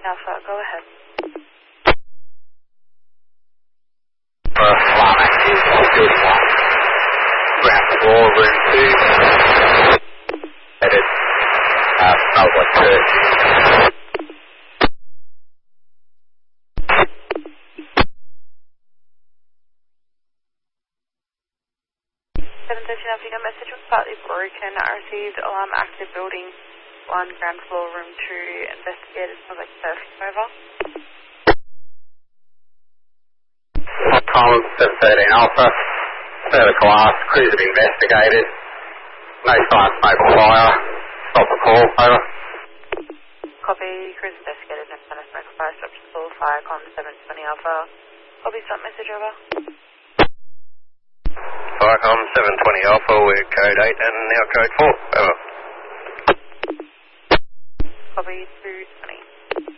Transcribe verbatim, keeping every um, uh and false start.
Alpha, go ahead. First one, active, good one. Ground floor, room two. Headed, uh, Melbourne two. seven thirteen Alpha, your message was slightly broken. I received alarm active building one, ground floor, room two. Investigators, sounds like surfing over. Tom, seven thirteen Alpha. Third class, crews have investigated. No signs of smoke or fire. Stop the call, over. Copy, crews investigators, no sign of smoke or fire. Stop the call, fire, com seven twenty Alpha. Copy, stop message over. Firecom seven twenty Alpha, we're code eight and now code four. Over. Copy, two twenty.